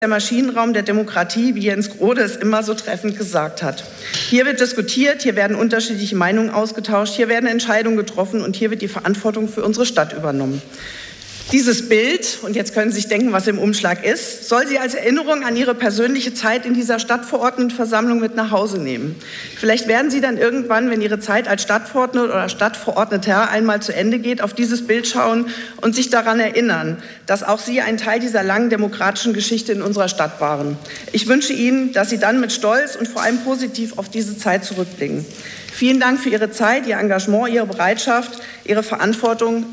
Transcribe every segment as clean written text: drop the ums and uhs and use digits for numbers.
der Maschinenraum der Demokratie, wie Jens Grode es immer so treffend gesagt hat. Hier wird diskutiert, hier werden unterschiedliche Meinungen ausgetauscht, hier werden Entscheidungen getroffen und hier wird die Verantwortung für unsere Stadt übernommen. Dieses Bild, und jetzt können Sie sich denken, was im Umschlag ist, soll Sie als Erinnerung an Ihre persönliche Zeit in dieser Stadtverordnetenversammlung mit nach Hause nehmen. Vielleicht werden Sie dann irgendwann, wenn Ihre Zeit als Stadtverordnete oder Stadtverordneter einmal zu Ende geht, auf dieses Bild schauen und sich daran erinnern, dass auch Sie ein Teil dieser langen demokratischen Geschichte in unserer Stadt waren. Ich wünsche Ihnen, dass Sie dann mit Stolz und vor allem positiv auf diese Zeit zurückblicken. Vielen Dank für Ihre Zeit, Ihr Engagement, Ihre Bereitschaft, Ihre Verantwortung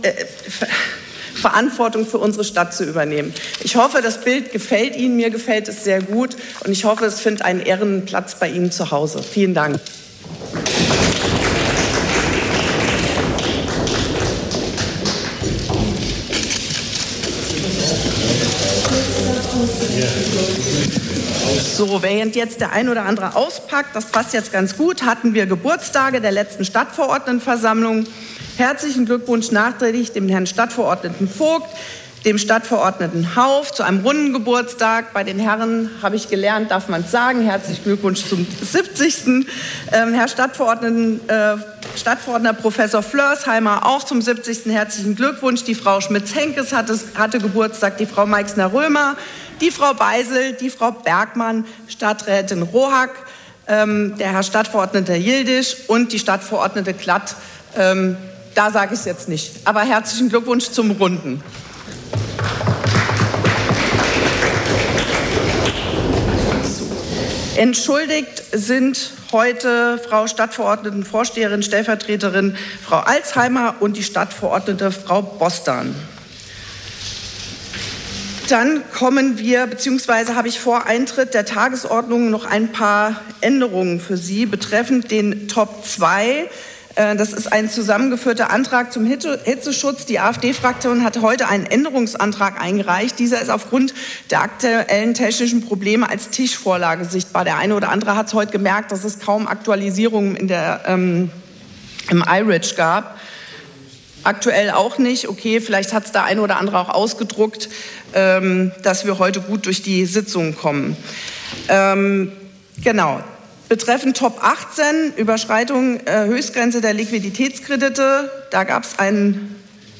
für unsere Stadt zu übernehmen. Ich hoffe, das Bild gefällt Ihnen, mir gefällt es sehr gut und ich hoffe, es findet einen Ehrenplatz bei Ihnen zu Hause. Vielen Dank. So, während jetzt der ein oder andere auspackt, das passt jetzt ganz gut, hatten wir Geburtstage der letzten Stadtverordnetenversammlung. Herzlichen Glückwunsch nachträglich dem Herrn Stadtverordneten Vogt, dem Stadtverordneten Hauff zu einem runden Geburtstag. Bei den Herren habe ich gelernt, darf man es sagen. Herzlichen Glückwunsch zum 70. Herr Stadtverordneter Professor Flörsheimer auch zum 70. Herzlichen Glückwunsch. Die Frau Schmitz-Henkes hatte Geburtstag, die Frau Meixner-Römer, die Frau Beisel, die Frau Bergmann, Stadträtin Rohack, der Herr Stadtverordneter Yildiz und die Stadtverordnete Klatt. Da sage ich es jetzt nicht. Aber herzlichen Glückwunsch zum Runden. Entschuldigt sind heute Frau Stadtverordnetenvorsteherin, Stellvertreterin Frau Alsheimer und die Stadtverordnete Frau Bostan. Dann kommen wir, beziehungsweise habe ich vor Eintritt der Tagesordnung noch ein paar Änderungen für Sie betreffend den Top 2. Das ist ein zusammengeführter Antrag zum Hitzeschutz. Die AfD-Fraktion hat heute einen Änderungsantrag eingereicht. Dieser ist aufgrund der aktuellen technischen Probleme als Tischvorlage sichtbar. Der eine oder andere hat es heute gemerkt, dass es kaum Aktualisierungen im iRidge gab. Aktuell auch nicht. Okay, vielleicht hat es der eine oder andere auch ausgedruckt, dass wir heute gut durch die Sitzung kommen. Genau. Betreffend Top 18, Überschreitung Höchstgrenze der Liquiditätskredite, da gab es einen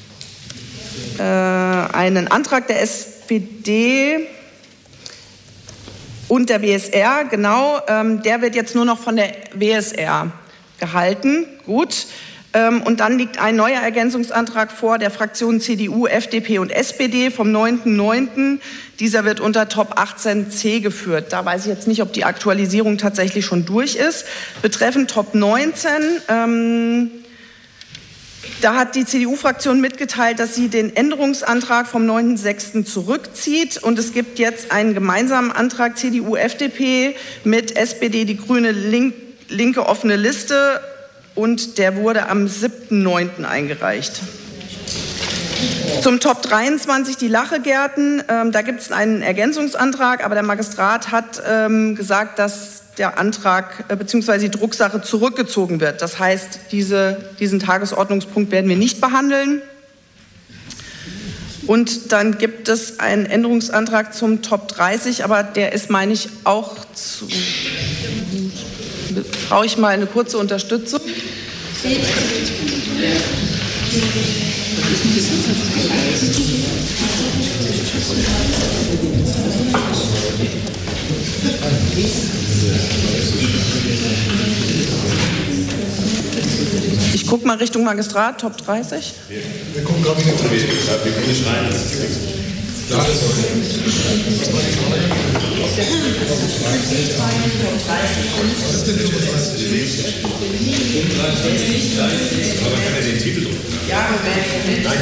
Antrag der SPD und der WSR, genau, der wird jetzt nur noch von der WSR gehalten, gut. Und dann liegt ein neuer Ergänzungsantrag vor der Fraktionen CDU, FDP und SPD vom 9.9. Dieser wird unter Top 18c geführt. Da weiß ich jetzt nicht, ob die Aktualisierung tatsächlich schon durch ist. Betreffend Top 19, da hat die CDU-Fraktion mitgeteilt, dass sie den Änderungsantrag vom 9.6. zurückzieht. Und es gibt jetzt einen gemeinsamen Antrag CDU, FDP mit SPD, die Grüne, Linke offene Liste. Und der wurde am 7.9. eingereicht. Zum Top 23, die Lachegärten, da gibt es einen Ergänzungsantrag, aber der Magistrat hat gesagt, dass der Antrag bzw. die Drucksache zurückgezogen wird. Das heißt, diesen Tagesordnungspunkt werden wir nicht behandeln. Und dann gibt es einen Änderungsantrag zum Top 30, aber der ist, meine ich, auch zu... Brauche ich mal eine kurze Unterstützung? Ich gucke mal Richtung Magistrat, Top 30. Wir gucken gerade nicht rein. Wir können nicht rein. Aber kann er den Titel drücken? Ja, Moment. Nein,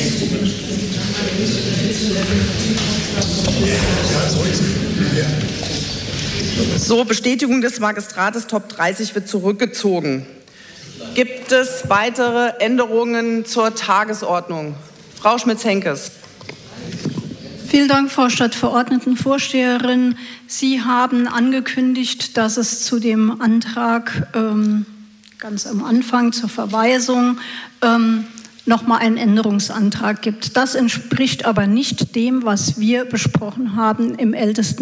so, Bestätigung des Magistrates, Top 30 wird zurückgezogen. Gibt es weitere Änderungen zur Tagesordnung? Frau Schmitz-Henkes. Vielen Dank, Frau Stadtverordnetenvorsteherin. Sie haben angekündigt, dass es zu dem Antrag ganz am Anfang zur Verweisung nochmal einen Änderungsantrag gibt. Das entspricht aber nicht dem, was wir besprochen haben im